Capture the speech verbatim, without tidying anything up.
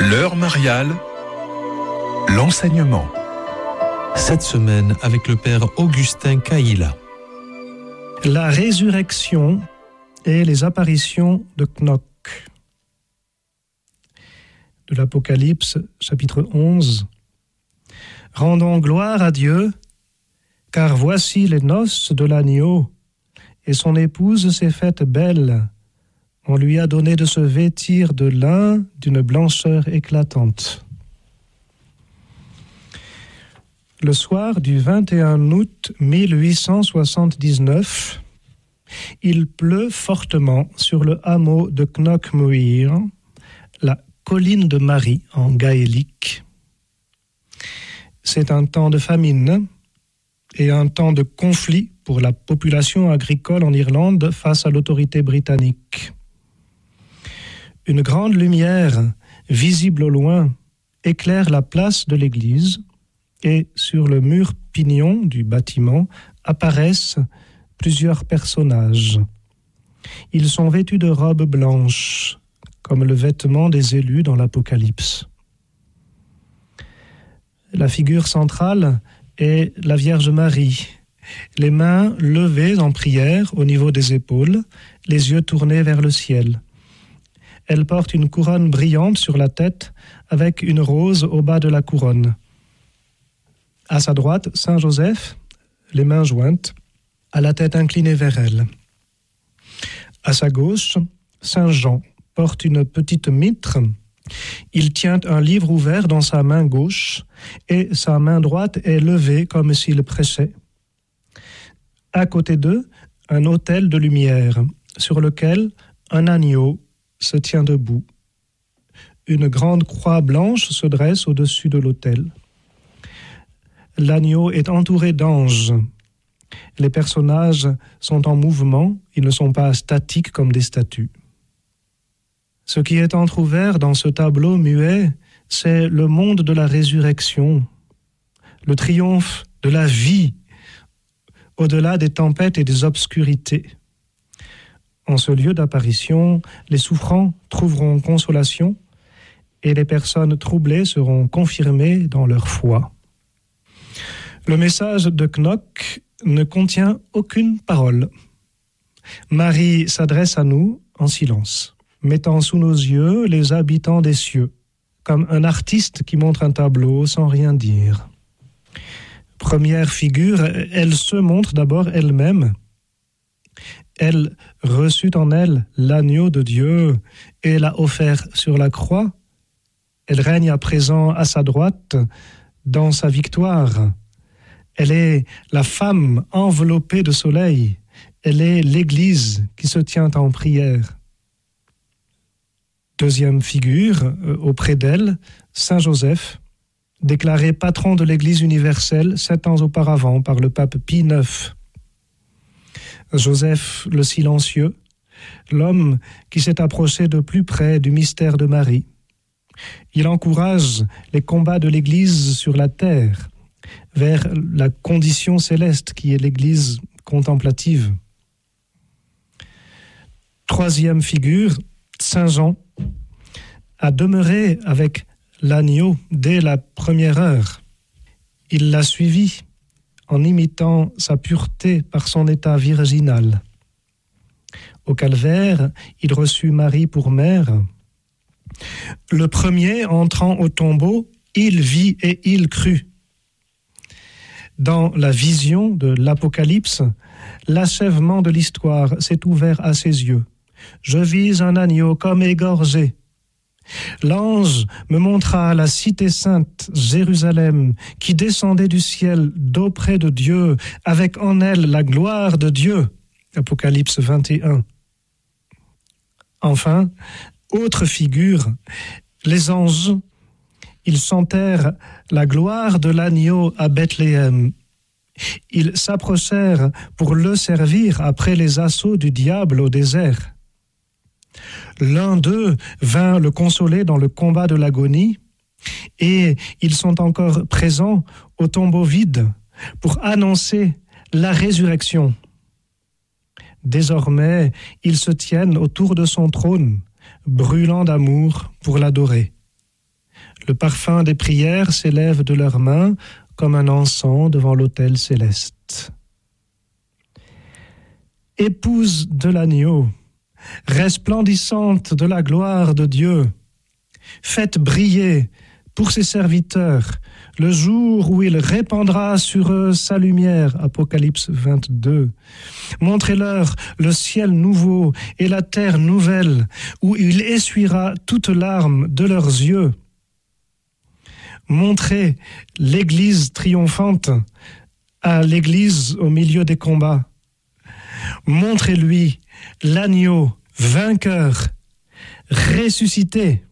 L'heure mariale, l'enseignement. Cette semaine avec le père Augustin Caïla. La résurrection et les apparitions de Knock. De l'Apocalypse, chapitre onze. Rendons gloire à Dieu, car voici les noces de l'agneau, et son épouse s'est faite belle. On lui a donné de se vêtir de lin d'une blancheur éclatante. Le soir du vingt et un août mille huit cent soixante-dix-neuf, il pleut fortement sur le hameau de Knockmuir, la colline de Marie en gaélique. C'est un temps de famine et un temps de conflit pour la population agricole en Irlande face à l'autorité britannique. Une grande lumière, visible au loin, éclaire la place de l'église et sur le mur pignon du bâtiment apparaissent plusieurs personnages. Ils sont vêtus de robes blanches, comme le vêtement des élus dans l'Apocalypse. La figure centrale est la Vierge Marie, les mains levées en prière au niveau des épaules, les yeux tournés vers le ciel. Elle porte une couronne brillante sur la tête avec une rose au bas de la couronne. À sa droite, Saint Joseph, les mains jointes, à la tête inclinée vers elle. À sa gauche, Saint Jean porte une petite mitre. Il tient un livre ouvert dans sa main gauche et sa main droite est levée comme s'il prêchait. À côté d'eux, un autel de lumière sur lequel un agneau se tient debout. Une grande croix blanche se dresse au-dessus de l'autel. L'agneau est entouré d'anges. Les personnages sont en mouvement, ils ne sont pas statiques comme des statues. Ce qui est entrouvert dans ce tableau muet, c'est le monde de la résurrection, le triomphe de la vie, au-delà des tempêtes et des obscurités. En ce lieu d'apparition, les souffrants trouveront consolation et les personnes troublées seront confirmées dans leur foi. Le message de Knock ne contient aucune parole. Marie s'adresse à nous en silence, mettant sous nos yeux les habitants des cieux, comme un artiste qui montre un tableau sans rien dire. Première figure, elle se montre d'abord elle-même. Elle reçut en elle l'agneau de Dieu et l'a offert sur la croix. Elle règne à présent à sa droite dans sa victoire. Elle est la femme enveloppée de soleil. Elle est l'Église qui se tient en prière. Deuxième figure, euh, auprès d'elle, Saint Joseph, déclaré patron de l'Église universelle sept ans auparavant par le pape Pie neuf. Joseph le silencieux, l'homme qui s'est approché de plus près du mystère de Marie. Il encourage les combats de l'Église sur la terre, vers la condition céleste qui est l'Église contemplative. Troisième figure, Saint Jean, a demeuré avec l'agneau dès la première heure. Il l'a suivi en imitant sa pureté par son état virginal. Au calvaire, il reçut Marie pour mère. Le premier entrant au tombeau, il vit et il crut. Dans la vision de l'Apocalypse, l'achèvement de l'histoire s'est ouvert à ses yeux. Je vis un agneau comme égorgé. L'ange me montra la cité sainte, Jérusalem, qui descendait du ciel d'auprès de Dieu, avec en elle la gloire de Dieu. Apocalypse vingt et un. Enfin, autre figure, les anges, ils chantèrent la gloire de l'agneau à Bethléem. Ils s'approchèrent pour le servir après les assauts du diable au désert. L'un d'eux vint le consoler dans le combat de l'agonie et ils sont encore présents au tombeau vide pour annoncer la résurrection. Désormais, ils se tiennent autour de son trône, brûlant d'amour pour l'adorer. Le parfum des prières s'élève de leurs mains comme un encens devant l'autel céleste. Épouse de l'agneau, resplendissante de la gloire de Dieu, faites briller pour ses serviteurs le jour où il répandra sur eux sa lumière. Apocalypse vingt-deux. Montrez-leur le ciel nouveau et la terre nouvelle, où il essuiera toute larme de leurs yeux. Montrez l'Église triomphante à l'Église au milieu des combats. Montrez-lui l'agneau vainqueur, ressuscité.